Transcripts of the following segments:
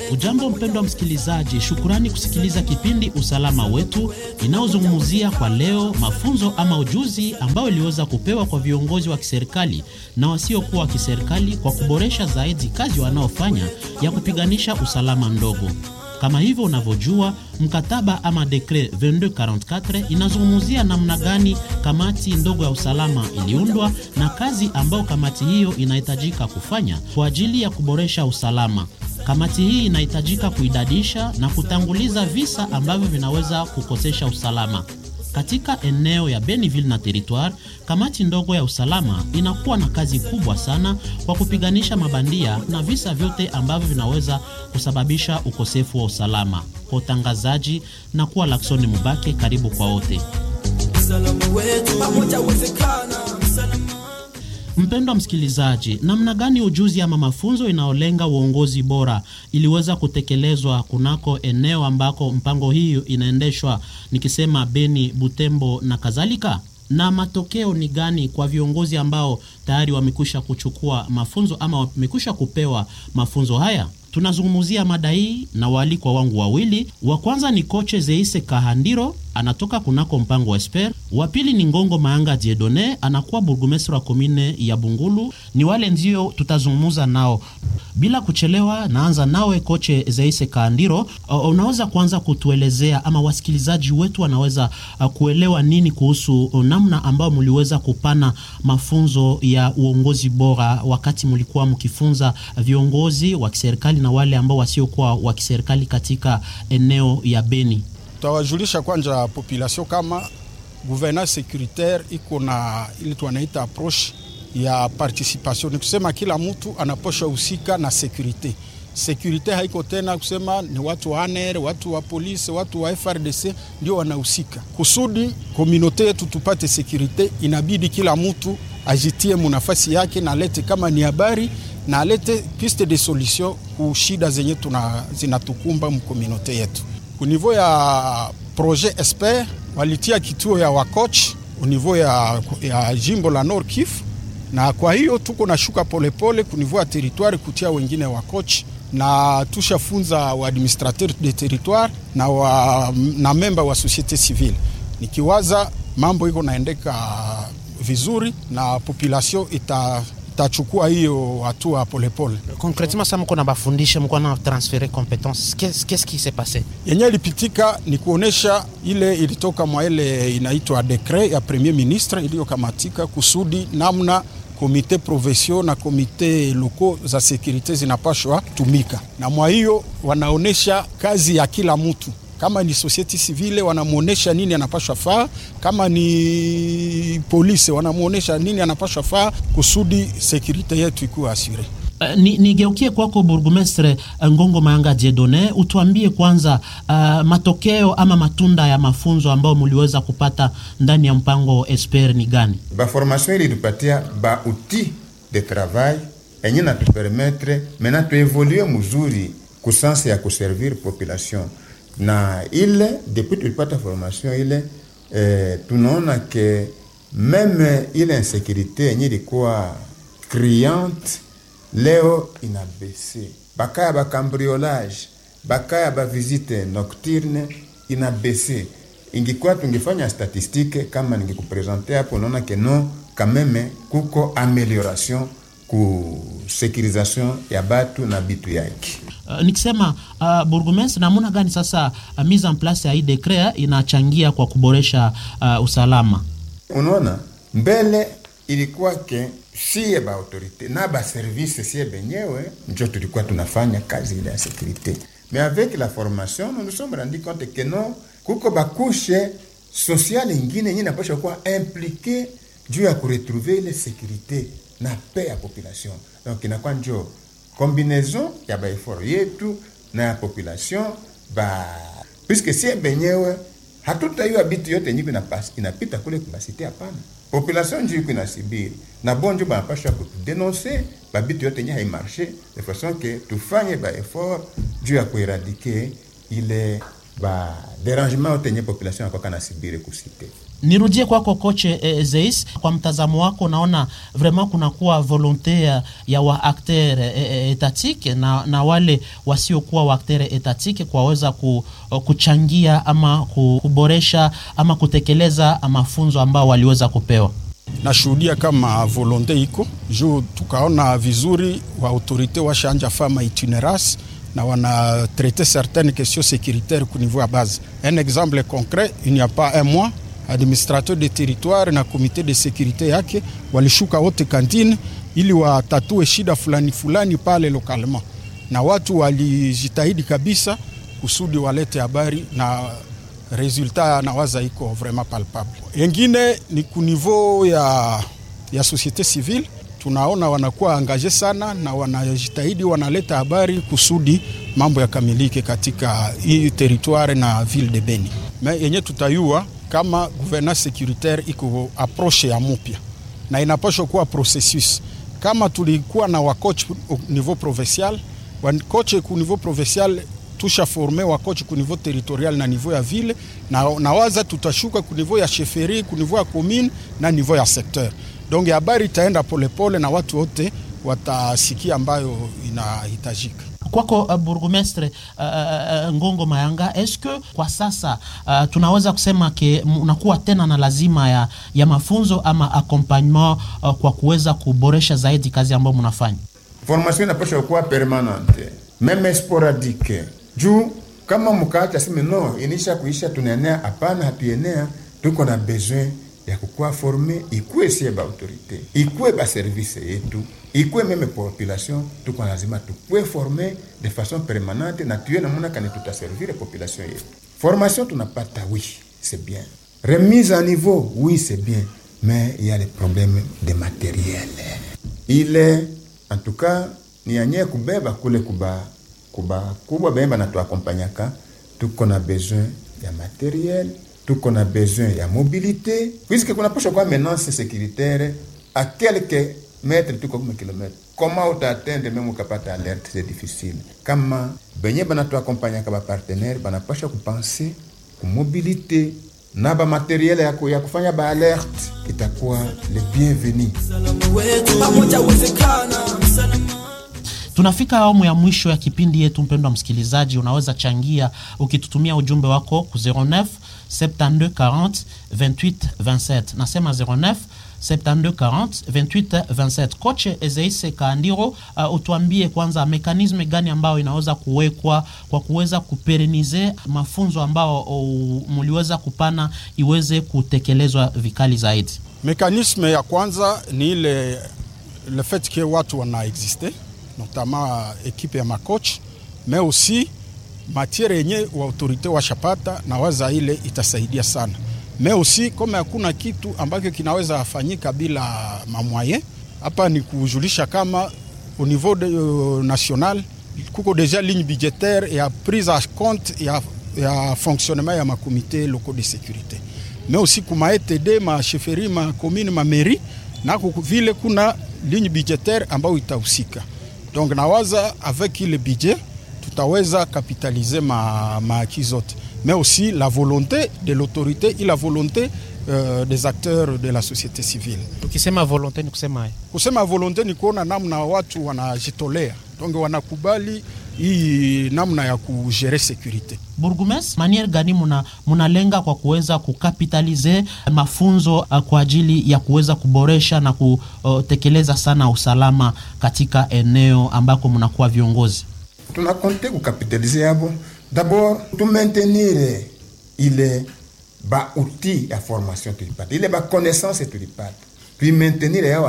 Ujambo mpendwa msikilizaji, shukurani kusikiliza kipindi Usalama Wetu inaozungumzia kwa leo mafunzo ama ujuzi ambao iliweza kupewa kwa viongozi wa kiserikali na wasiokuwa wa kiserikali kwa kuboresha zaidi kazi wanaofanya ya kupiganisha usalama ndogo. Kama hivyo unavyojua, mkataba ama dekret 2244 inazungumzia namna gani kamati ndogo ya usalama iliundwa na kazi ambao kamati hiyo inahitajika kufanya kwa ajili ya kuboresha usalama. Kamati hii inahitajika kuidadisha na kutanguliza visa ambavyo vinaweza kukosesha usalama. Katika eneo ya Beniville na territoire, kamati ndogo ya usalama inakuwa na kazi kubwa sana kwa kupiganisha mabandia na visa vyote ambavyo vinaweza kusababisha ukosefu wa usalama. Kwa utangazaji na kuwa Laksoni Mubake, karibu kwa wote. Mpendwa msikilizaji, namna gani ujuzi ama mafunzo inaolenga uongozi bora iliweza kutekelezwa kunako eneo ambako mpango hiyo inaendeshwa, nikisema Beni, Butembo na kadhalika? Na matokeo ni gani kwa viongozi ambao tayari wamekwisha kuchukua mafunzo ama wamekwisha kupewa mafunzo haya? Tunazungumzia mada hii na waalikwa wangu wawili. Wa kwanza ni Koche Zeise Kahandiro, anatoka kunako mpango wa Esper. Wa pili ni Ngongo Maanga Dieudonné, anakuwa burgomestre wa komine ya Bungulu. Ni wale ndio tutazungumza nao. Bila kuchelewa, naanza nawe Koche Zeise Kahandiro. Unaweza kwanza kutuelezea ama wasikilizaji wetu wanaweza kuelewa nini kuhusu namna ambao mliweza kupana mafunzo ya uongozi bora wakati mlikuwa mkifunza viongozi wa kiserikali na wale ambao wasiokuwa wa kiserikali katika eneo ya Beni? Tawajulisha kwanza population kama gouvernance sécuritaire iko na ile tunaita approche ya participation. Ni kusema kila mtu anaposha husika na security. Security haiko tena kusema ni watu wa ANR, watu wa polisi, watu wa FRDC ndio wanahusika. Kusudi communauté yetu tupate security, inabidi kila mtu ajitie munafasi yake na lete kama ni habari na alete piste de solution ku shida zenye zinatukumba mkomunote yetu. Ku niveau ya projet Esper walitia kituo ya wakoch ku niveau ya jimbo la Nord Kivu, na kwa hiyo tuko na shuka polepole ku niveau ya territoire kutia wengine wakoch, na tushafunza wa administrateur de territoire na member wa societe civile. Nikiwaza mambo iko naendeka vizuri na population itachukua hiyo hatua polepole. Concrètement, ça mko na bafundisha, mko na transférer compétences. Qu'est-ce qui s'est passé? Yenye ilipitika ni kuonesha ile ilitoka mwa ile inaitwa décret ya premier ministre iliyokamatika kusudi namna komite provincial na komite locaux za sécurité zinapashwa tumika. Na mwa hiyo wanaonesha kazi ya kila mtu. Kama ni society civile wanamuonesha nini anapaswa faa, kama ni polisi wanamuonesha nini anapaswa faa kusudi security yetu ikuwe assurée. Nigeukie kwako burgomestre Ngongo Maanga Dieudonné, utuambie kwanza matokeo ama matunda ya mafunzo ambao mliweza kupata ndani ya mpango Esper ni gani? Ba formation ili tupatia ba outil de travail enye na tu permettre maintenant tu évoluer mzuri kusansi ya kuservir population. Na ile depuis tulipata formation ile tunaona ke meme ile insécurité yenye ilikuwa criante leo inabese. Bakaya ba cambriolage, bakaya ba visite nocturne inabese. Ingekuwa tungefanya statistique kama ningekupresenter hapo, unaona ke non quand même kuko amélioration ku sécurisation ya batu na bitu yake. Nikisema burgomestre, namuna gani sasa mise en place ya hii decret inachangia kwa kuboresha usalama? Unaona, mbele ilikuwa ke siye ba autorité na ba service siye benyewe njo tulikuwa tunafanya kazi ile ya sécurité. Mais avec la formation, nous nous sommes rendu compte que non, kuko ba couche sociale ingine yenye inapaswa kuwa impliqué juu ya kuretrouver ile sécurité na paix ya population. Donc inakuwa njo combinaison ya ba effort yetu na ya population puisque si benyewe hatutaiwa bitu yote nyingi inapita kule kubasite hapana. Population ndio inasibiri na bonjo banapasha kudenoncer ba bitu yote nyingi haimarche de façon que tufanye ba effort juu ya kuéradiquer ile ba derangement otenye population kwa kana sibire kusite. Nirudie kwako coach Zeis, kwa mtazamo wako naona vraiment kunakuwa volonté ya wa acteur étatique na wale wasiokuwa wa acteur étatique kwaweza kuchangia ama kuboresha ama kutekeleza mafunzo ambao waliweza kupewa. Nashuhudia kama volonté iko juu tukaona vizuri wa autorité washanja fama itinérace na wana traiter certaines questions sécuritaires au niveau à base. Un exemple concret, il n'y a pas un mois, administrateur de territoire na comité de sécurité yake walishuka wote kantine ili watatue shida fulani pale localement, na watu walijitahidi kabisa kusudi walete habari na resultat nawaza iko vraiment palpable. Yengine ni ku niveau ya société civile, tunaona wanakuwa angaje sana na wanajitahidi wanaleta habari kusudi mambo yakamilike katika hii territoire na ville de Beni. Mais yenye tutayua kama gouvernance sécuritaire iko approche ya mpya na inapaswa kuwa processus. Kama tulikuwa na wakoch au niveau provincial, wakoch ku niveau provincial tusha forme wakoch ku niveau territorial na niveau ya ville, na waza tutashuka ku niveau ya chefferie, ku niveau ya commune na niveau ya secteur. Donc habari itaenda polepole na watu wote watasikia ambayo inahitajika. Kwako Burgomestre Ngongo Mayanga, est-ce que kwa sasa tunaweza kusema ke unakuwa tena na lazima ya mafunzo ama accompagnement kwa kuweza kuboresha zaidi kazi ambayo mnafanya? Formation inapaswa kuwa permanente, même sporadique. Juu kama mkaacha sema no inisha kuisha tunaenea, hapana, hatuenea, tuko na besoin ya kukua former, ikuwe sie ba autorité, ikuwe ba service yetu, ikuwe meme population, tuko lazima tukue former de façon permanente na tuye namuna kani tutaservir population yetu. Formation tunapata, oui, c'est bien. Remise à niveau, oui, c'est bien. Mais il y a les problèmes de matériel. Il est, en tout cas, ni anye kubeba kule kuba bemba na tuakompanyaka, tuko na besoin ya matériel, tuko na besoin ya mobilité, puisque kuna posho kwa menace sécuritaire à quelques mètres, tuko comme kilomètres. Comment on atteindre même ukapata alerte, c'est difficile. Kama benye bana tuakompanyaka ba partenaire bana posho kupenser ku mobilité na ba matériel ya kufanya ba alerte, itakuwa le bienvenu. Tunafika awamu ya mwisho ya kipindi yetu. Mpendwa msikilizaji, unaweza changia ukitutumia ujumbe wako ku 09 72 40 28 27. Nasema 09 72 40 28 27. Coach Zeis Kandiro, utuambie kwanza mekanisme gani ambao inaweza kuwekwa kwa kuweza kuperenize mafunzo ambao muliweza kupana iweze kutekelezwa vikali zaidi. Mekanisme ya kwanza ni le fait que watu wana existe, notamment équipe ya makoch, mais aussi matière yenye wa autorité washapata na waza ile itasaidia sana. Mais aussi kama hakuna kitu ambacho kinaweza fanyika bila mamoyen, hapa ni kujulisha kama au niveau national kuko déjà ligne budgétaire et prise en compte ya fonctionnement ya ma comité locaux de sécurité. Mais aussi kuma ETD, ma chefferie, ma commune, ma mairie, na vile kuna ligne budgétaire ambayo itahusika. Donc nawaza avec le budget tutaweza capitaliser ma acquis zote, mais aussi la volonté de l'autorité et la volonté des acteurs de la société civile. Ukisema volonté ni kusema volonté ni kuona namna watu wanajitolea, donc wanakubali hii namna ya kugere sécurité. Burgomestre, manière gani munalenga kwa kuweza kukapitalize mafunzo kwa ajili ya kuweza kuboresha na kutekeleza sana usalama katika eneo ambako mnakuwa viongozi? Tunakonte kukapitalize yabo. D'abord, tu maintenir ile ba outil ya formation tulipata, ile ba connaissance tulipata, puis maintenir yao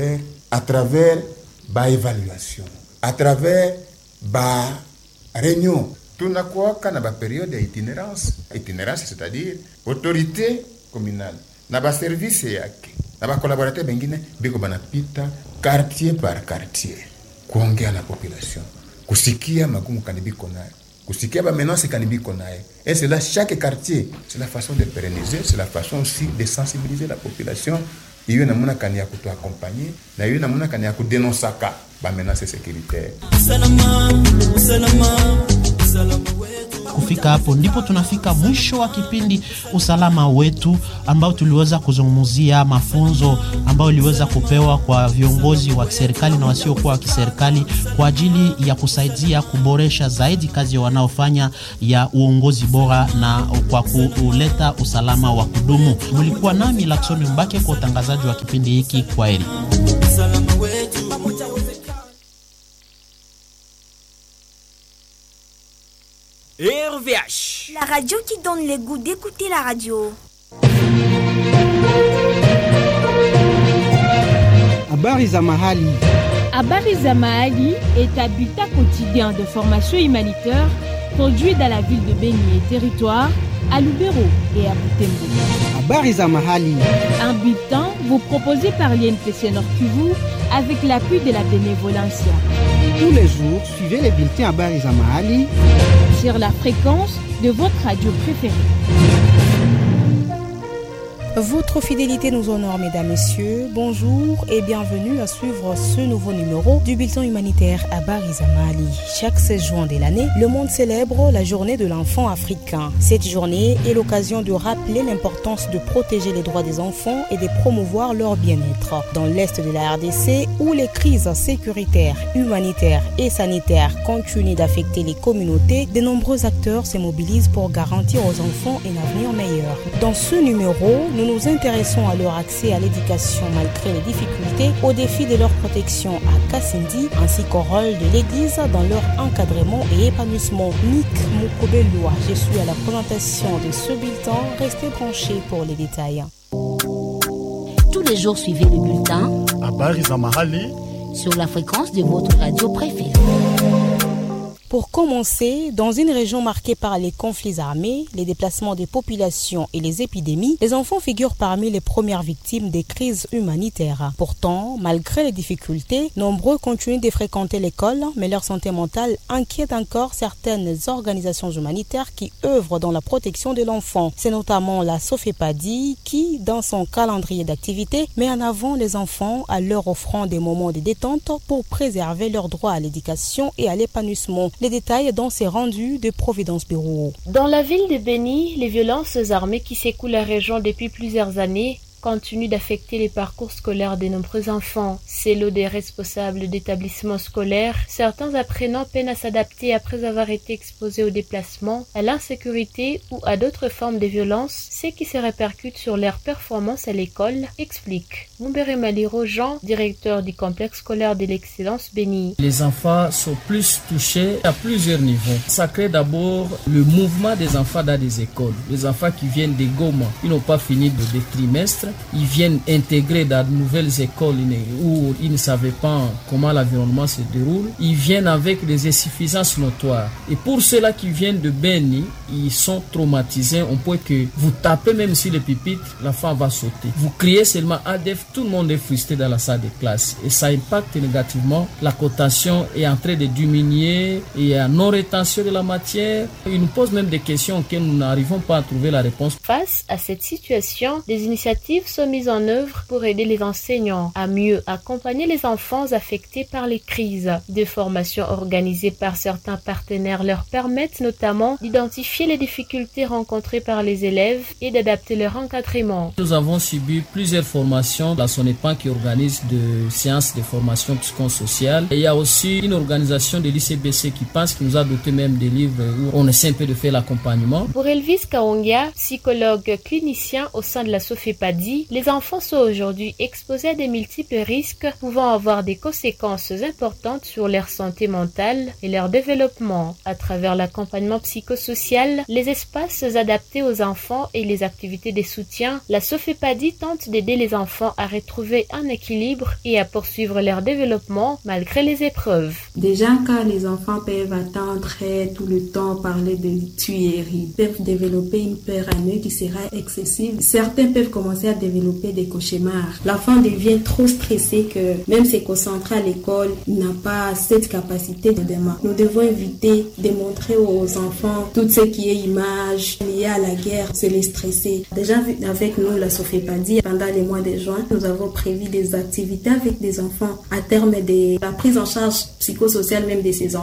à travers ba évaluation, à travers ba réunion. Tunakuwa na ba période itinérance, c'est-à-dire autorité communale na ba service yake na ba collaborateurs bengine biko banapita quartier par quartier kuongea na population, kusikia magumu kanibiko nayo, kusikia ba menace kanibiko nayo. Et c'est là chaque quartier, c'est la façon de pérenniser, c'est la façon aussi de sensibiliser la population. Iyo namuna kani ya kutu accompagner na iyo namuna kani ya kudenosaka ba menace sécuritaire. kufika hapo ndipo tunafika mwisho wa kipindi Usalama Wetu, ambao tuliweza kuzungumzia mafunzo ambayo iliweza kupewa kwa viongozi wa kiserikali na wasiokuwa wa kiserikali kwa ajili ya kusaidia kuboresha zaidi kazi wanaofanya ya uongozi bora na kwa kuleta usalama wa kudumu. Mlikuwa nami Lakson Mbake kwa utangazaji wa kipindi hiki. Kwaheri. RVH, la radio qui donne le goût d'écouter la radio. Habari za mahali. Habari za mahali est un bulletin quotidien de formation humanitaire produit dans la ville de Beni et territoire, à Lubero et à Butembo. Habari za mahali. Un bulletin vous proposé par l'INPC Nord Kivu avec l'appui de la bénévolencia. Tous les jours, suivez les bulletins Habari za mahali sur la fréquence de votre radio préférée. Votre fidélité nous honore, mesdames, messieurs. Bonjour et bienvenue à suivre ce nouveau numéro du bulletin humanitaire Habari za Mahali. Chaque 16 juin de l'année, le monde célèbre la journée de l'enfant africain. Cette journée est l'occasion de rappeler l'importance de protéger les droits des enfants et de promouvoir leur bien-être. Dans l'est de la RDC, où les crises sécuritaires, humanitaires et sanitaires continuent d'affecter les communautés, de nombreux acteurs se mobilisent pour garantir aux enfants un avenir meilleur. Dans ce numéro, nous nous intéressons à leur accès à l'éducation malgré les difficultés, aux défis de leur protection à Kassindi, ainsi qu'au rôle de l'Église dans leur encadrement et épanouissement. Nick Moukobelua, je suis à la présentation de ce bulletin. Restez branchés pour les détails. Tous les jours, suivez le bulletin Habari za Mahali sur la fréquence de votre radio préférée. Pour commencer, dans une région marquée par les conflits armés, les déplacements des populations et les épidémies, les enfants figurent parmi les premières victimes des crises humanitaires. Pourtant, malgré les difficultés, nombreux continuent de fréquenter l'école, mais leur santé mentale inquiète encore certaines organisations humanitaires qui œuvrent dans la protection de l'enfant. C'est notamment la Sofepadi qui, dans son calendrier d'activités, met en avant les enfants à leur offrant des moments de détente pour préserver leur droit à l'éducation et à l'épanouissement. Les détails dans ces rendus de Providence Bureau. Dans la ville de Beni, les violences armées qui secouent la région depuis plusieurs années continue d'affecter les parcours scolaires de nombreux enfants. C'est l'eau des responsables d'établissements scolaires. Certains apprenants peinent à s'adapter après avoir été exposés au déplacement, à l'insécurité ou à d'autres formes de violence, ce qui se répercute sur leur performance à l'école, explique Mumbere Maliro Jean, directeur du complexe scolaire de l'excellence Beni. Les enfants sont plus touchés à plusieurs niveaux. Ça crée d'abord le mouvement des enfants dans des écoles. Les enfants qui viennent des Goma, ils n'ont pas fini de trimestres. Ils viennent intégrer dans de nouvelles écoles où ils ne savaient pas comment l'environnement se déroule. Ils viennent avec des insuffisances notoires. Et pour ceux-là qui viennent de Beni, ils sont traumatisés. On peut que vous tapez même sur le pupitre, l'enfant va sauter. Vous criez seulement ADF, tout le monde est frustré dans la salle de classe. Et ça impacte négativement. La cotation est en train de diminuer. Il y a non-rétention de la matière. Ils nous posent même des questions auxquelles nous n'arrivons pas à trouver la réponse. Face à cette situation, des initiatives sont mises en œuvre pour aider les enseignants à mieux accompagner les enfants affectés par les crises. Des formations organisées par certains partenaires leur permettent notamment d'identifier les difficultés rencontrées par les élèves et d'adapter leur encadrement. Nous avons subi plusieurs formations. La SONEPAN qui organise de séances de formation psychosociale. Et il y a aussi une organisation de l'ICBC qui pense qu'il nous a doté même des livres où on essaie un peu de faire l'accompagnement. Pour Elvis Kaongia, psychologue clinicien au sein de la Sofepadi, les enfants sont aujourd'hui exposés à des multiples risques pouvant avoir des conséquences importantes sur leur santé mentale et leur développement. À travers l'accompagnement psychosocial, les espaces adaptés aux enfants et les activités de soutien, la Sofepadi tente d'aider les enfants à retrouver un équilibre et à poursuivre leur développement malgré les épreuves. Déjà, quand les enfants peuvent attendre tout le temps parler de tuerie, peuvent développer une peur en eux qui sera excessive. Certains peuvent commencer à développer des cauchemars. L'enfant devient trop stressé que même se concentrer à l'école, il n'a pas cette capacité de démarrer. Nous devons éviter de montrer aux enfants tout ce qui est image liée à la guerre, c'est les stresser. Déjà avec nous, la Sofepadi, pendant les mois de juin, nous avons prévu des activités avec des enfants à terme de la prise en charge psychosociale même de ces enfants.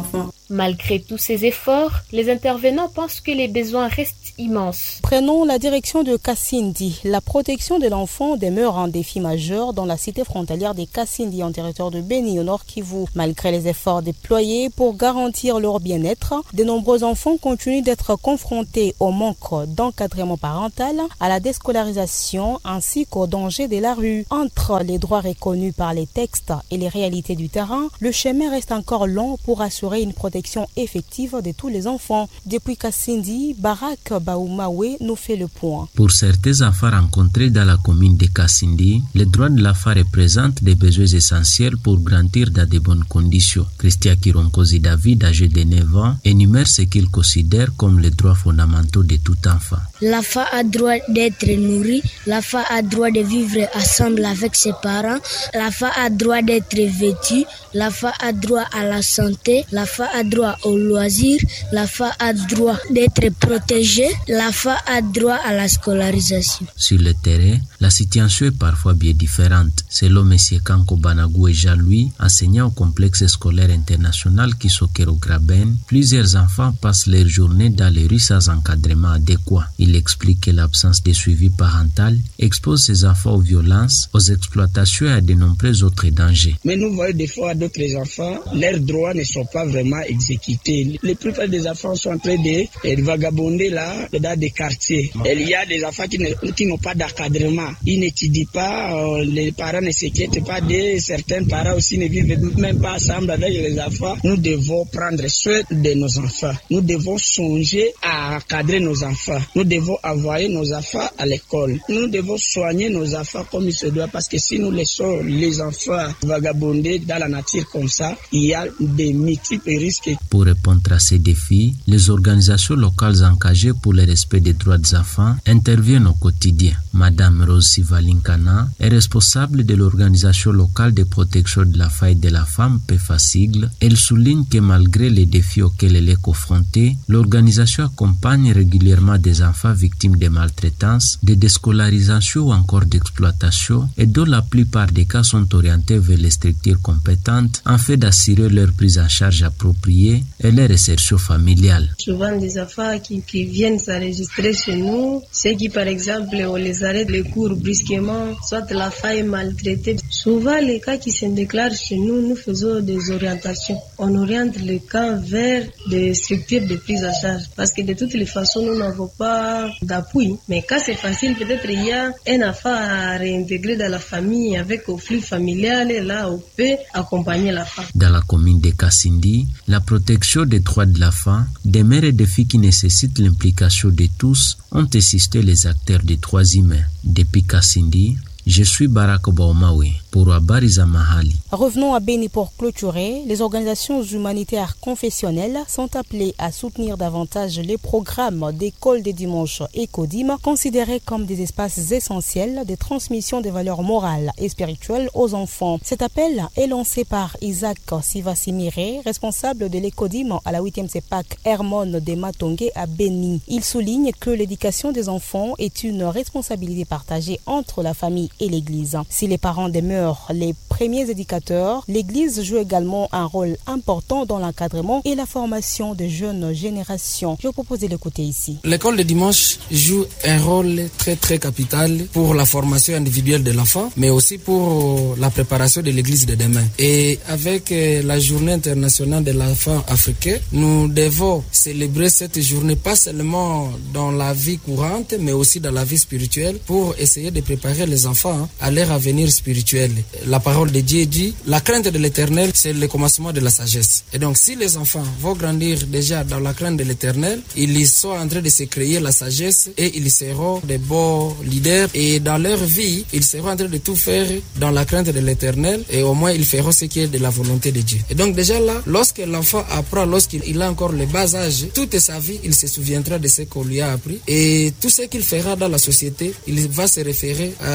Malgré tous ces efforts, les intervenants pensent que les besoins restent immenses. Prenons la direction de Kassindi. La protection de l'enfant demeure un défi majeur dans la cité frontalière des Kassindi en territoire de Béni au Nord Kivu. Malgré les efforts déployés pour garantir leur bien-être, de nombreux enfants continuent d'être confrontés au manque d'encadrement parental, à la déscolarisation ainsi qu'au danger de la rue. Entre les droits reconnus par les textes et les réalités du terrain, le chemin reste encore long pour assurer une protection effective de tous les enfants. Depuis Kassindi, Barak Baoumawe nous fait le point. Pour certains enfants rencontrés dans la commune de Kassindi, les droits de l'enfant représentent des besoins essentiels pour grandir dans de bonnes conditions. Christian Kironkozi David, âgé de 9 ans, énumère ce qu'il considère comme les droits fondamentaux de tout enfant. L'enfant a droit d'être nourri, l'enfant a droit de vivre ensemble avec ses parents, l'enfant a droit d'être vêtu, l'enfant a droit à la santé, l'enfant a droit au loisir, l'enfant a droit d'être protégé, l'enfant a droit à la scolarisation. Sur le terrain, la situation est parfois bien différente. Selon M. Kanko Banagou et Jean-Louis, enseignant au complexe scolaire international Kisokero Graben, plusieurs enfants passent leur journée dans les rues sans encadrement adéquat. Il explique que l'absence de suivi parental expose ces enfants aux violences, aux exploitations et à de nombreux autres dangers. Mais nous voyons des fois d'autres enfants, leurs droits ne sont pas vraiment exécutés. La plupart des enfants sont en train de vagabonder là, dans des quartiers. Il y a des enfants qui n'ont pas d'encadrement. Ils n'étudient pas, les parents ne s'inquiètent pas d'eux, certains parents aussi ne vivent même pas ensemble avec les enfants. Nous devons prendre soin de nos enfants. Nous devons songer à encadrer nos enfants. Nous devons envoyer nos enfants à l'école. Nous devons soigner nos enfants comme il se doit, parce que si nous laissons les enfants vagabonder dans la nature comme ça, il y a des multiples risques. Pour répondre à ces défis, les organisations locales engagées pour le respect des droits des enfants interviennent au quotidien. Madame Rose Sivalinkana est responsable de l'organisation locale de protection de la faille de la femme, PEFASIGLE. Elle souligne que malgré les défis auxquels elle est confrontée, l'organisation accompagne régulièrement des enfants victimes de maltraitance, de déscolarisation ou encore d'exploitation, et dont la plupart des cas sont orientés vers les structures compétentes en fait d'assurer leur prise en charge appropriée et leur insertion familiale. Souvent des enfants qui viennent s'enregistrer chez nous, ceux qui par exemple on les arrête les cours brusquement, soit la faille maltraitée. Souvent les cas qui se déclarent chez nous, nous faisons des orientations. On oriente les cas vers des structures de prise en charge, parce que de toutes les façons nous n'avons pas d'appui. Mais quand c'est facile, peut-être il y a un enfant à réintégrer dans la famille avec au flux familial, et là on peut accompagner la femme. Dans la commune de Kassindi, la protection des droits de l'enfant demeure un défi qui nécessite l'implication de tous, ont insisté les acteurs des droits humains. Depuis Kassindi, je suis Barak Baoumawe pour Habari za Mahali. Revenons à Béni pour clôturer. Les organisations humanitaires confessionnelles sont appelées à soutenir davantage les programmes d'école des dimanches ECODIM, considérés comme des espaces essentiels de transmission des valeurs morales et spirituelles aux enfants. Cet appel est lancé par Isaac Sivasimire, responsable de l'ECODIM à la 8e CEPAC Hermone de Matongé à Béni. Il souligne que l'éducation des enfants est une responsabilité partagée entre la famille et l'Église. Si les parents demeurent les premiers éducateurs, l'Église joue également un rôle important dans l'encadrement et la formation de jeunes générations. Je vous propose de l'écouter ici. L'école de dimanche joue un rôle très très capital pour la formation individuelle de l'enfant, mais aussi pour la préparation de l'Église de demain. Et avec la journée internationale de l'enfant africain, nous devons célébrer cette journée pas seulement dans la vie courante, mais aussi dans la vie spirituelle, pour essayer de préparer les enfants à leur avenir spirituel. La parole de Dieu dit, la crainte de l'Éternel, c'est le commencement de la sagesse. Et donc, si les enfants vont grandir déjà dans la crainte de l'Éternel, ils sont en train de se créer la sagesse et ils seront des bons leaders. Et dans leur vie, ils seront en train de tout faire dans la crainte de l'Éternel, et au moins ils feront ce qui est de la volonté de Dieu. Et donc déjà là, lorsque l'enfant apprend, lorsqu'il a encore le bas âge, toute sa vie, il se souviendra de ce qu'on lui a appris. Et tout ce qu'il fera dans la société, il va se référer à l'éducation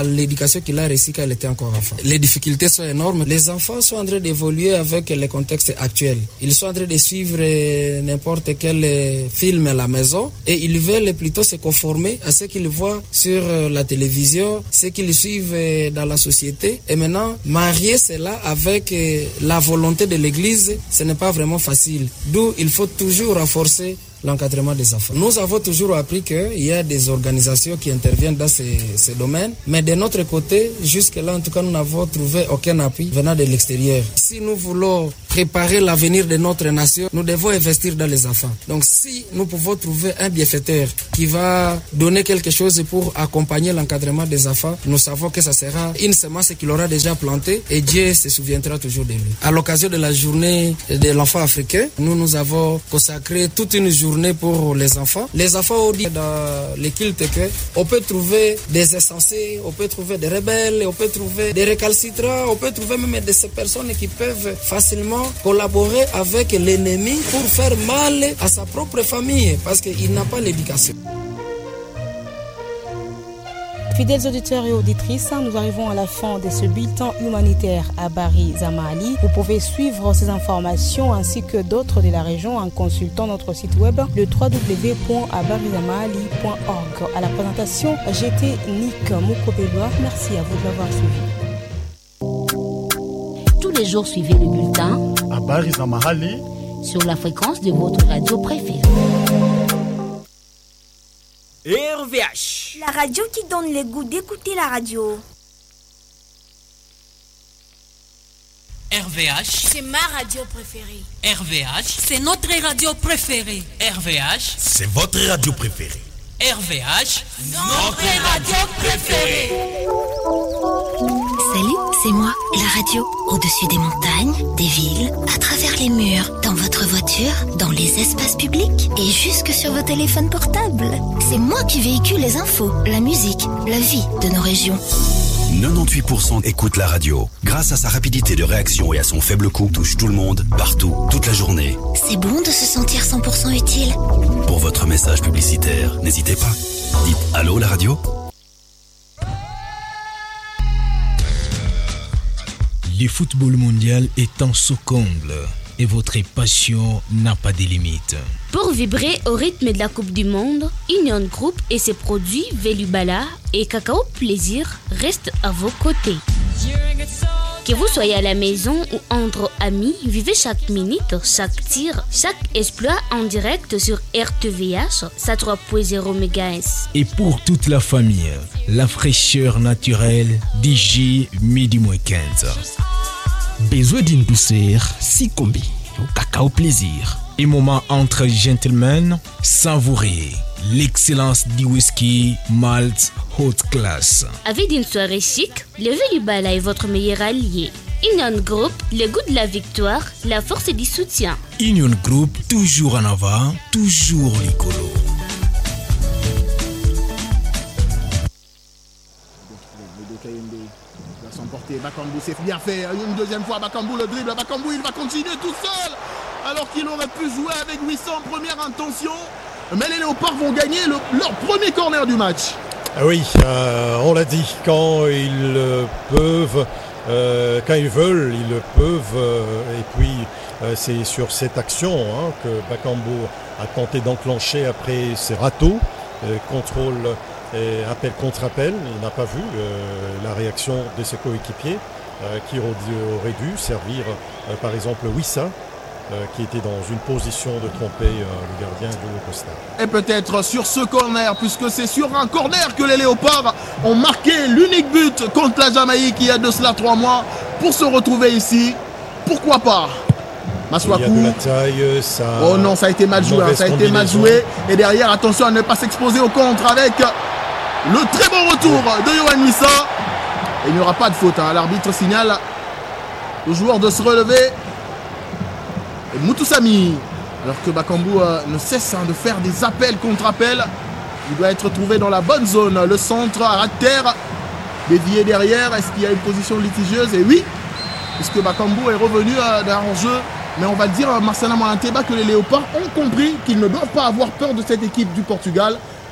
l'éducation qu'il a reçue quand il était encore enfant. Les difficultés sont énormes. Les enfants sont en train d'évoluer avec les contextes actuels. Ils sont en train de suivre n'importe quel film à la maison et ils veulent plutôt se conformer à ce qu'ils voient sur la télévision, ce qu'ils suivent dans la société. Et maintenant, marier cela avec la volonté de l'Église, ce n'est pas vraiment facile. D'où il faut toujours renforcer l'encadrement des enfants. Nous avons toujours appris qu'il y a des organisations qui interviennent dans ces domaines, mais de notre côté, jusque-là, en tout cas, nous n'avons trouvé aucun appui venant de l'extérieur. Si nous voulons préparer l'avenir de notre nation, nous devons investir dans les enfants. Donc, si nous pouvons trouver un bienfaiteur qui va donner quelque chose pour accompagner l'encadrement des enfants, nous savons que ça sera une semence qu'il aura déjà plantée et Dieu se souviendra toujours de lui. À l'occasion de la journée de l'enfant africain, nous avons consacré toute une journée pour les enfants. Les enfants ont dit dans les cultes qu'on peut trouver des insensés, on peut trouver des rebelles, on peut trouver des récalcitrants, on peut trouver même de ces personnes qui peuvent facilement collaborer avec l'ennemi pour faire mal à sa propre famille parce qu'il n'a pas l'éducation. Fidèles auditeurs et auditrices, nous arrivons à la fin de ce bulletin humanitaire à Bari Zamali. Vous pouvez suivre ces informations ainsi que d'autres de la région en consultant notre site web le www.abarizamali.org. À la présentation, j'étais Nick Moukobelwa. Merci à vous de l'avoir suivi. Tous les jours, suivez le bulletin à Bari Zamali sur la fréquence de votre radio préférée. RVH, la radio qui donne le goût d'écouter la radio. RVH, c'est ma radio préférée. RVH, c'est notre radio préférée. RVH, c'est votre radio préférée. RVH, notre radio préférée. Salut, c'est moi, la radio. Au-dessus des montagnes, des villes, à travers les murs, dans votre voiture, dans les espaces publics et jusque sur vos téléphones portables. C'est moi qui véhicule les infos, la musique, la vie de nos régions. 98% écoute la radio. Grâce à sa rapidité de réaction et à son faible coût, touche tout le monde, partout, toute la journée. C'est bon de se sentir 100% utile. Pour votre message publicitaire, n'hésitez pas. Dites allô la radio. Le football mondial est en son comble et votre passion n'a pas de limite. Pour vibrer au rythme de la Coupe du Monde, Union Group et ses produits Velubala et Cacao Plaisir restent à vos côtés. Que vous soyez à la maison ou entre amis, vivez chaque minute, chaque tir, chaque exploit en direct sur RTVH, sa 3.0 MHz. Et pour toute la famille, la fraîcheur naturelle DJ midi moins 15. Besoin d'une douceur, si combi, au Cacao Plaisir. Et moment entre gentlemen, savourez l'excellence du whisky malt haute classe. Avec une soirée chic, le Velubala est votre meilleur allié. Union Group, le goût de la victoire, la force du soutien. Union Group, toujours en avant, toujours l'écolo. Bakambu, c'est bien fait. Une deuxième fois, Bakambu le dribble. Bakambu, il va continuer tout seul. Alors qu'il aurait pu jouer avec 800 en première intention. Mais les Léopards vont gagner leur premier corner du match. Ah oui, on l'a dit, quand ils peuvent, quand ils veulent, ils le peuvent. Et puis, c'est sur cette action que Bakambu a tenté d'enclencher après ses râteaux. Contrôle. Et appel contre appel, il n'a pas vu la réaction de ses coéquipiers qui auraient dû servir par exemple Wissa qui était dans une position de tromper le gardien du Costa. Et peut-être sur ce corner, puisque c'est sur un corner que les Léopards ont marqué l'unique but contre la Jamaïque il y a de cela 3 mois pour se retrouver ici. Pourquoi pas? Maswaku. Il y a de la taille, ça... Oh non, ça a été mal joué, ça a été mal joué. Et derrière, attention à ne pas s'exposer au contre avec le très bon retour de Yohan Wissa. Et il n'y aura pas de faute. L'arbitre signale aux joueurs de se relever. Et Moutoussami, alors que Bakambu ne cesse de faire des appels contre appels. Il doit être trouvé dans la bonne zone. Le centre à ras de terre. Dévié derrière. Est-ce qu'il y a une position litigieuse? Et oui, puisque Bakambu est revenu d'un hors-jeu. Mais on va le dire, Marcela Moanteba, que les Léopards ont compris qu'ils ne doivent pas avoir peur de cette équipe du Portugal.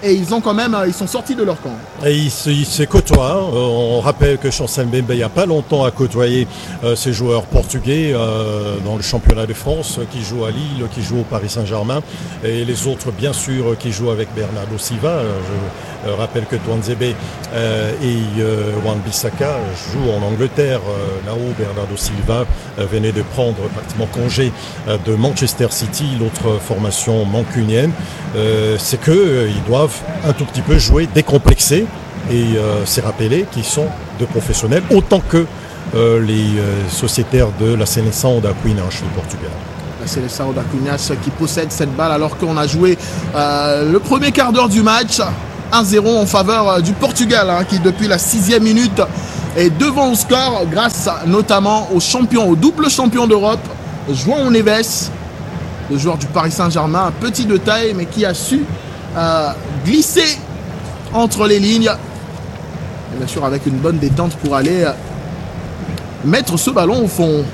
et ils sont sortis de leur camp. Et ils se côtoient. On rappelle que Chancel Mbembe, il n'y a pas longtemps, a côtoyé ces joueurs portugais dans le championnat de France, qui jouent à Lille, qui jouent au Paris Saint-Germain, et les autres, bien sûr, qui jouent avec Bernardo Silva. Je rappelle que Tuanzebe et Wan-Bissaka jouent en Angleterre, là où Bernardo Silva venait de prendre pratiquement congé de Manchester City, l'autre formation mancunienne. C'est qu'ils doivent un tout petit peu jouer décomplexé, et c'est rappelé qu'ils sont de professionnels autant que les sociétaires de la Seleção da Quinas du Portugal. La Seleção da Quinas qui possède cette balle alors qu'on a joué le premier quart d'heure du match 1-0 en faveur du Portugal, qui depuis la 6e minute est devant au score grâce notamment au double champion d'Europe, João Neves, le joueur du Paris Saint-Germain, petit de taille mais qui a su glisser entre les lignes, et bien sûr avec une bonne détente pour aller mettre ce ballon au fond.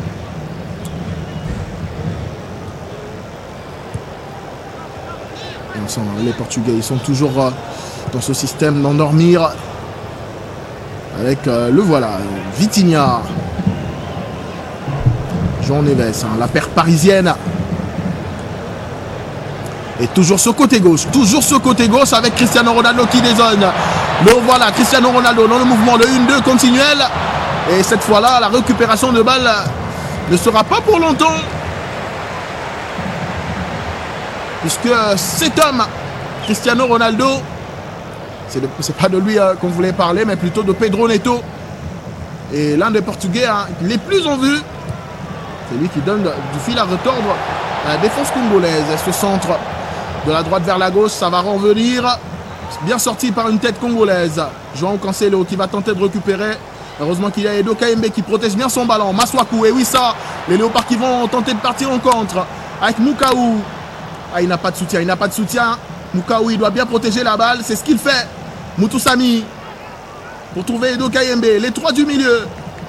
Et on sent, les Portugais, ils sont toujours dans ce système d'endormir avec le voilà, Vitinha, João Neves, la paire parisienne. Et toujours ce côté gauche avec Cristiano Ronaldo qui dézone. Le voilà, Cristiano Ronaldo dans le mouvement, le 1-2 continuel. Et cette fois-là, la récupération de balle ne sera pas pour longtemps. Puisque cet homme, Cristiano Ronaldo, c'est pas de lui qu'on voulait parler, mais plutôt de Pedro Neto. Et l'un des Portugais les plus en vue. C'est lui qui donne du fil à retordre à la défense congolaise. Ce centre de la droite vers la gauche, ça va revenir. Bien sorti par une tête congolaise. João Cancelo qui va tenter de récupérer. Heureusement qu'il y a Edo Kayembe qui protège bien son ballon. Maswaku, et oui ça, les Léopards qui vont tenter de partir en contre. Avec Mukaou. Il n'a pas de soutien, Mukaou, il doit bien protéger la balle. C'est ce qu'il fait. Mutusami pour trouver Edo Kayembe. Les trois du milieu.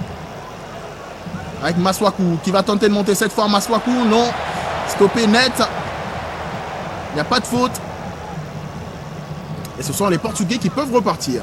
Avec Maswaku qui va tenter de monter cette fois. Maswaku, non. Stoppé net. Il n'y a pas de faute. Et ce sont les Portugais qui peuvent repartir.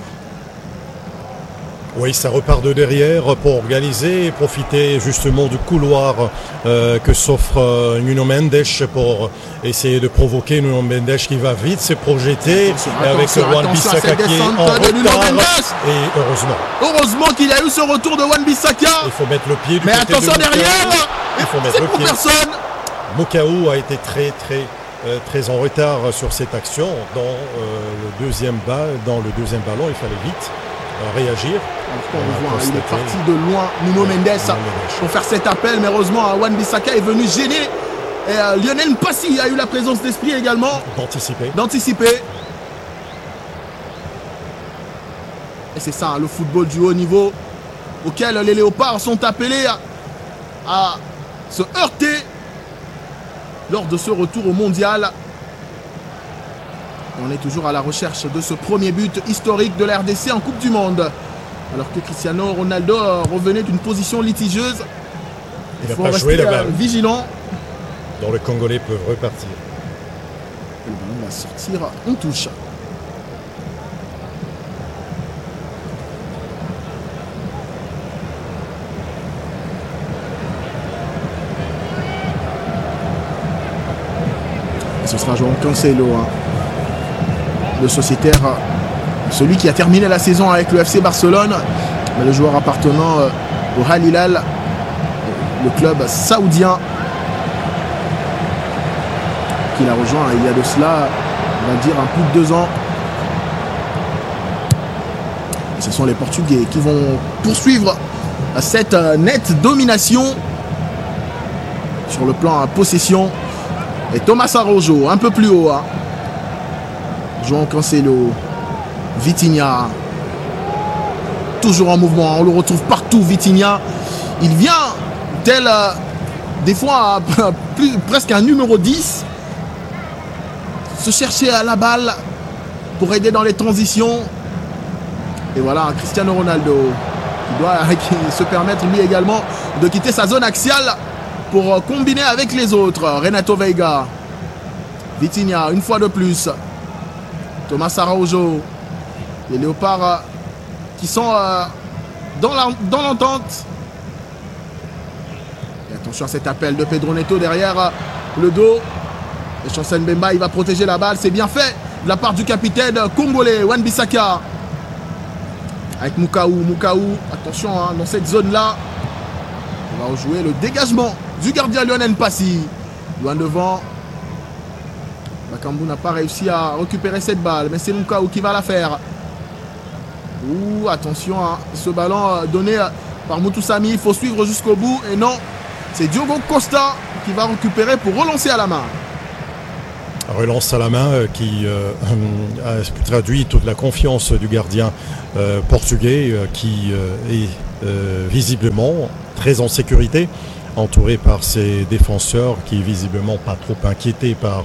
Oui, ça repart de derrière pour organiser et profiter justement du couloir que s'offre Nuno Mendes pour essayer de provoquer Nuno Mendes qui va vite se projeter avec Wan-Bissaka qui est en retard. Et heureusement qu'il y a eu ce retour de Wan-Bissaka. Il faut mettre le pied du côté de attention derrière. Il faut mettre le pied. Personne. Mukaou a été très en retard sur cette action dans le deuxième ballon. Il fallait vite réagir. Il est parti de loin, Nuno Mendes, pour faire cet appel, mais heureusement Wan-Bissaka est venu gêner. Et Lionel Mpassi a eu la présence d'esprit également d'anticiper. Et c'est ça, le football du haut niveau auquel les Léopards sont appelés à se heurter lors de ce retour au mondial. On est toujours à la recherche de ce premier but historique de la RDC en Coupe du Monde. Alors que Cristiano Ronaldo revenait d'une position litigieuse. Il faut rester vigilant. Donc les Congolais peuvent repartir. Le ballon va sortir en touche. Et ce sera João Cancelo, le sociétaire, celui qui a terminé la saison avec le FC Barcelone, mais le joueur appartenant au Al Hilal, le club saoudien, qu'il a rejoint il y a de cela, on va dire, un peu de 2 ans. Et ce sont les Portugais qui vont poursuivre cette nette domination sur le plan à possession. Et Thomas Araujo, un peu plus haut, João Cancelo, Vitinha, toujours en mouvement, on le retrouve partout, Vitinha. Il vient tel des fois presque un numéro 10, se chercher à la balle pour aider dans les transitions. Et voilà, Cristiano Ronaldo qui se permettre lui également de quitter sa zone axiale pour combiner avec les autres. Renato Veiga, Vitinha une fois de plus. Thomas Araujo. Les Léopards qui sont dans l'entente. Et attention à cet appel de Pedro Neto derrière le dos. Et Chancel Mbemba, il va protéger la balle. C'est bien fait de la part du capitaine congolais, Wan-Bissaka. Avec Mukaou. Attention dans cette zone-là. On va rejouer le dégagement du gardien Lionel Mpassi. Loin devant. Bakambu n'a pas réussi à récupérer cette balle. Mais c'est Mukaou qui va la faire. Attention à ce ballon donné par Mutusami. Il faut suivre jusqu'au bout. Et non, c'est Diogo Costa qui va récupérer pour relancer à la main. Relance à la main qui traduit toute la confiance du gardien portugais qui est visiblement très en sécurité, entouré par ses défenseurs qui visiblement pas trop inquiétés par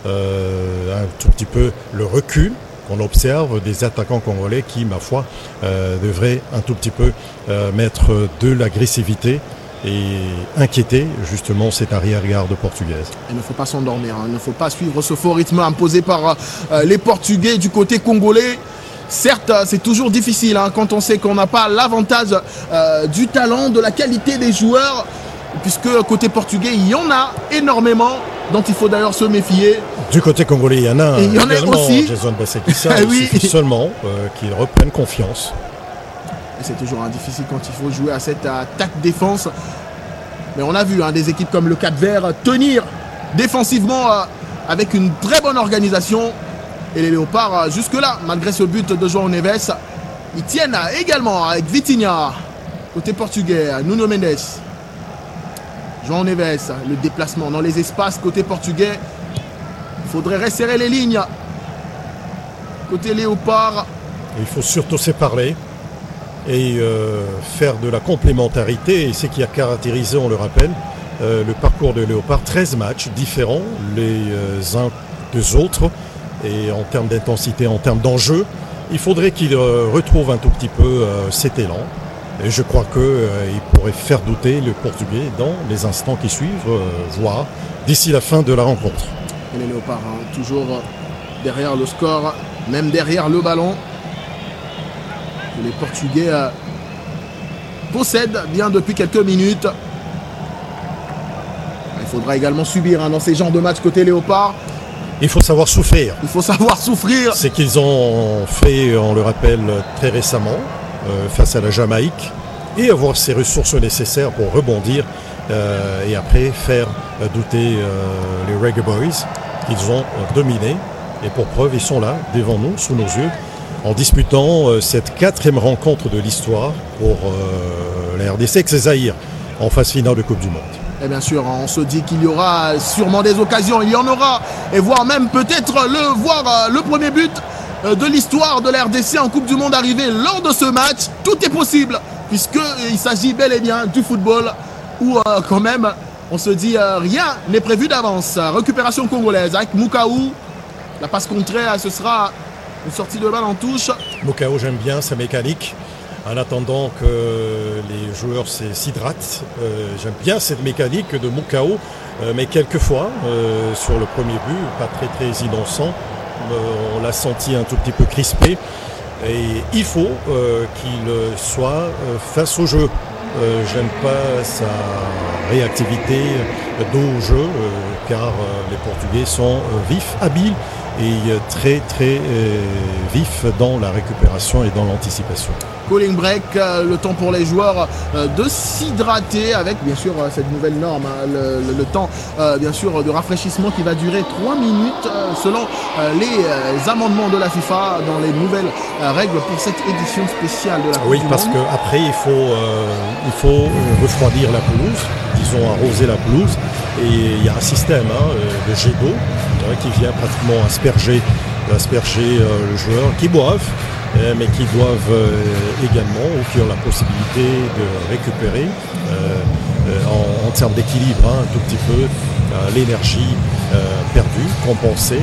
un tout petit peu le recul qu'on observe des attaquants congolais qui, ma foi, devraient un tout petit peu mettre de l'agressivité et inquiéter justement cette arrière-garde portugaise. Il ne faut pas s'endormir, il ne faut pas suivre ce faux rythme imposé par les Portugais du côté congolais. Certes, c'est toujours difficile quand on sait qu'on n'a pas l'avantage du talent, de la qualité des joueurs, puisque côté portugais, il y en a énormément, dont il faut d'ailleurs se méfier. Du côté congolais, il y en a aussi. Jason Bassekissa, il suffit seulement qu'il reprenne confiance. C'est toujours difficile quand il faut jouer à cette attaque-défense. Mais on a vu des équipes comme le Cap-Vert tenir défensivement avec une très bonne organisation. Et les Léopards, jusque-là, malgré ce but de João Neves, ils tiennent également avec Vitinha. Côté portugais, Nuno Mendes. João Neves, le déplacement dans les espaces côté portugais. Il faudrait resserrer les lignes. Côté Léopard. Il faut surtout séparer et faire de la complémentarité. Et c'est ce qui a caractérisé, on le rappelle, le parcours de Léopard. 13 matchs différents les uns des autres. Et en termes d'intensité, en termes d'enjeu, il faudrait qu'il retrouve un tout petit peu cet élan. Et je crois qu'il pourrait faire douter le Portugais dans les instants qui suivent, voire d'ici la fin de la rencontre. Et les Léopards, toujours derrière le score, même derrière le ballon. Les Portugais possèdent bien depuis quelques minutes. Il faudra également subir dans ces genres de matchs côté Léopard. Il faut savoir souffrir. Il faut savoir souffrir. C'est qu'ils ont fait, on le rappelle, très récemment, face à la Jamaïque, et avoir ces ressources nécessaires pour rebondir et après faire douter les Reggae Boys qu'ils ont dominés. Et pour preuve, ils sont là, devant nous, sous nos yeux, en disputant cette 4e rencontre de l'histoire pour la RDC avec Zaïre en phase finale de Coupe du Monde. Et bien sûr, on se dit qu'il y aura sûrement des occasions, il y en aura, et voire même peut-être le premier but de l'histoire de la RDC en Coupe du Monde arriver lors de ce match. Tout est possible, puisqu'il s'agit bel et bien du football, où quand même, on se dit rien n'est prévu d'avance. Récupération congolaise avec Mukaou, la passe contrée, ce sera une sortie de balle en touche. Mukaou, j'aime bien sa mécanique. En attendant que les joueurs s'hydratent, j'aime bien cette mécanique de Mukaou, mais quelquefois, sur le premier but, pas très innocent, on l'a senti un tout petit peu crispé, et il faut qu'il soit face au jeu. J'aime pas sa réactivité dos au jeu, car les Portugais sont vifs, habiles, et très vifs dans la récupération et dans l'anticipation. Calling break, le temps pour les joueurs de s'hydrater avec bien sûr cette nouvelle norme, le temps bien sûr de rafraîchissement qui va durer 3 minutes selon les amendements de la FIFA dans les nouvelles règles pour cette édition spéciale de la Coupe du Monde. Oui, parce qu'après il faut refroidir la pelouse, disons arroser la pelouse, et il y a un système de jet d'eau qui vient pratiquement asperger le joueur, qui boivent, mais qui doivent également, ou qui ont la possibilité de récupérer en termes d'équilibre un tout petit peu l'énergie perdue, compensée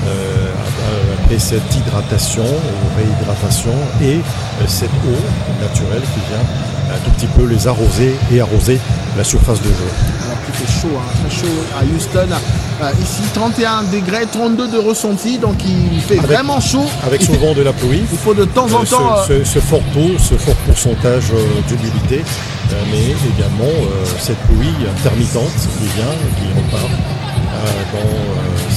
après cette hydratation ou réhydratation et cette eau naturelle qui vient un tout petit peu les arroser et arroser la surface de jeu. Alors qu'il fait chaud, très chaud à Houston. Ici 31 degrés, 32 de ressenti, donc il fait vraiment chaud. Avec souvent de la pluie. Il faut de temps en temps... Ce fort taux, ce fort pourcentage d'humidité, mais également cette pluie intermittente qui vient et qui repart dans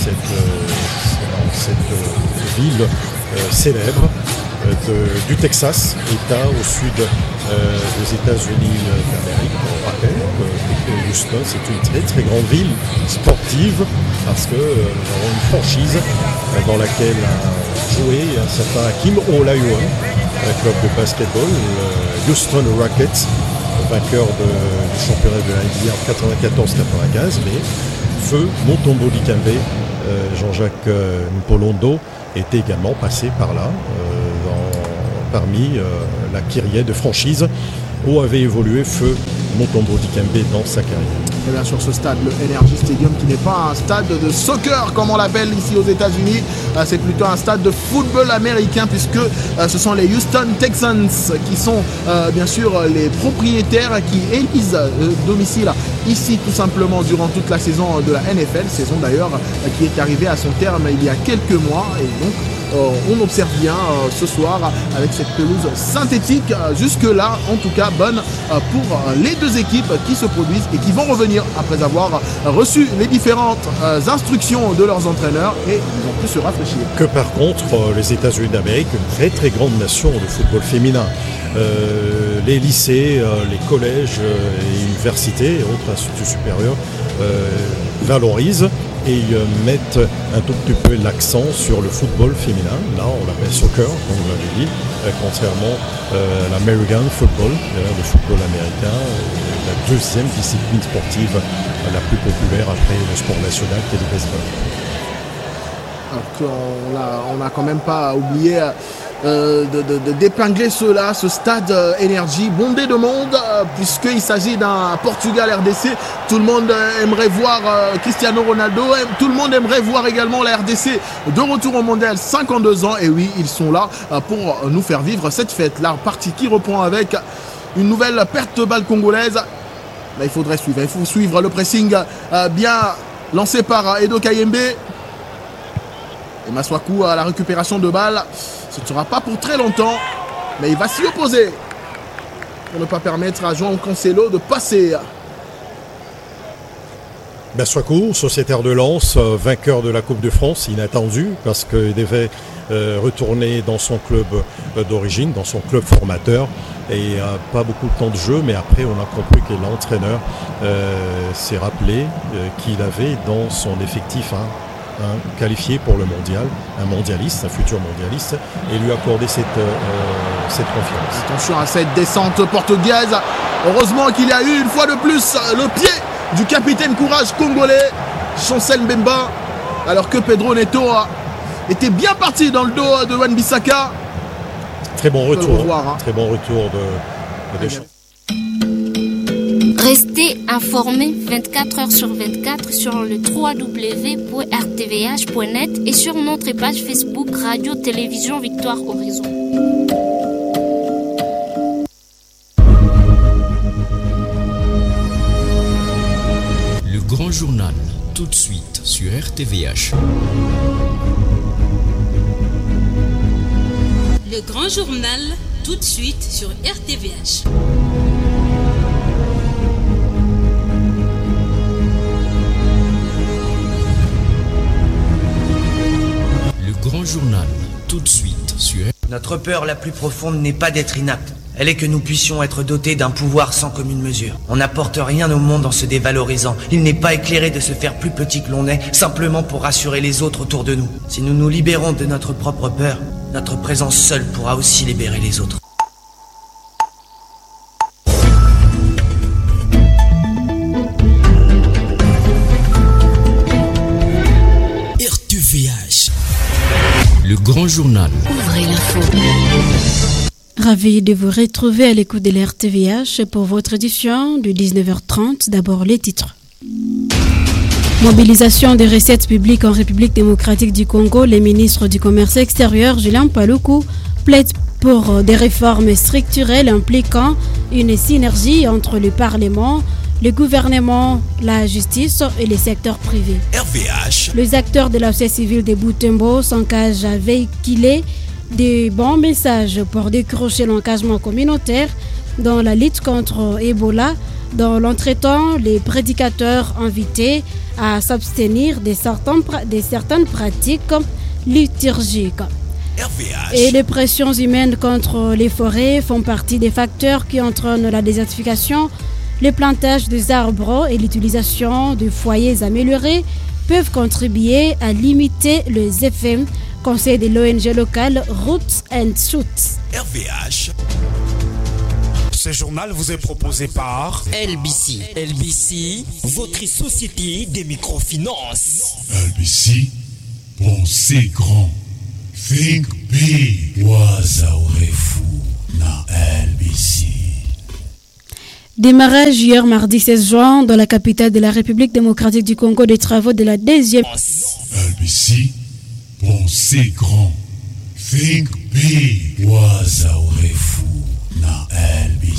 cette ville célèbre du Texas, État au sud des États-Unis d'Amérique. On rappelle que Houston, c'est une très très grande ville sportive parce que nous avons une franchise dans laquelle a joué un certain Hakeem Olajuwon, un club de basketball, Houston Rockets, vainqueur du championnat de la NBA en 94-95, mais Feu Mutombo Dikembe, Jean-Jacques Mpolondo était également passé par là, parmi la kyrielle de franchise où avait évolué Feu Mutombo Dikembe dans sa carrière. Et bien sûr, ce stade, le Energy Stadium, qui n'est pas un stade de soccer comme on l'appelle ici aux États-Unis, c'est plutôt un stade de football américain, puisque ce sont les Houston Texans qui sont bien sûr les propriétaires qui élisent domicile ici tout simplement durant toute la saison de la NFL, saison d'ailleurs qui est arrivée à son terme il y a quelques mois, et donc on observe bien ce soir avec cette pelouse synthétique, jusque-là en tout cas bonne pour les deux équipes qui se produisent et qui vont revenir après avoir reçu les différentes instructions de leurs entraîneurs, et ils ont pu se rafraîchir. Que par contre les États-Unis d'Amérique, une très très grande nation de football féminin, les lycées, les collèges et universités et autres instituts supérieurs valorisent et mettent un tout petit peu l'accent sur le football féminin. Là, on l'appelle soccer, comme vous l'avez dit, contrairement à l'American football, le football américain, la deuxième discipline sportive la plus populaire après le sport national qui est le baseball. On n'a quand même pas oublié d'épingler ce stade Energy bondé de monde, puisqu'il s'agit d'un Portugal-RDC. Tout le monde aimerait voir Cristiano Ronaldo, tout le monde aimerait voir également la RDC de retour au mondial, 52 ans, et oui, ils sont là pour nous faire vivre cette fête. La partie qui reprend avec une nouvelle perte de balle congolaise. Là, il faut suivre le pressing bien lancé par Edo Kayembe. Et Maswaku à la récupération de balles. Ce ne sera pas pour très longtemps, mais il va s'y opposer pour ne pas permettre à João Cancelo de passer. Maswaku, sociétaire de Lens, vainqueur de la Coupe de France, inattendu parce qu'il devait retourner dans son club d'origine, dans son club formateur, et pas beaucoup de temps de jeu, mais après on a compris que l'entraîneur s'est rappelé qu'il avait dans son effectif qualifié pour le mondial, un mondialiste, un futur mondialiste, et lui accorder cette confiance. Attention à cette descente portugaise. Heureusement qu'il y a eu une fois de plus le pied du capitaine courage congolais, Chancel Mbemba, alors que Pedro Neto était bien parti dans le dos de Wan-Bissaka. Très bon retour, très bon retour de Deschamps. Restez informés 24 heures sur 24 sur le www.rtvh.net et sur notre page Facebook Radio Télévision Victoire Horizon. Le grand journal, tout de suite sur RTVH. Le grand journal, tout de suite sur RTVH. Grand journal, tout de suite sur... Notre peur la plus profonde n'est pas d'être inapte. Elle est que nous puissions être dotés d'un pouvoir sans commune mesure. On n'apporte rien au monde en se dévalorisant. Il n'est pas éclairé de se faire plus petit que l'on est, simplement pour rassurer les autres autour de nous. Si nous nous libérons de notre propre peur, notre présence seule pourra aussi libérer les autres. Le grand journal. Ouvrez l'info. Ravi de vous retrouver à l'écoute de l'RTVH pour votre édition de 19h30. D'abord les titres. Mobilisation des recettes publiques en République démocratique du Congo. Les ministres du Commerce extérieur, Julien Paluku, plaide pour des réformes structurelles impliquant une synergie entre le Parlement, le gouvernement, la justice et les secteurs privés. RVH. Les acteurs de la société civile de Butembo s'engagent à véhiculer des bons messages pour décrocher l'engagement communautaire dans la lutte contre Ebola, dans l'entretemps, les prédicateurs invités à s'abstenir de certaines pratiques liturgiques. RVH. Et les pressions humaines contre les forêts font partie des facteurs qui entraînent la désertification. Les plantages des arbres et l'utilisation de foyers améliorés peuvent contribuer à limiter les effets. Conseil de l'ONG locale Roots and Shoots. RVH. Ce journal vous est proposé par LBC. LBC, votre société des microfinances. LBC, pensez grand. Think big. Waza urefu na LBC. Démarrage hier mardi 16 juin dans la capitale de la République démocratique du Congo des travaux de la deuxième. LBC, pensez grand. Think big. Waza urefu na LBC.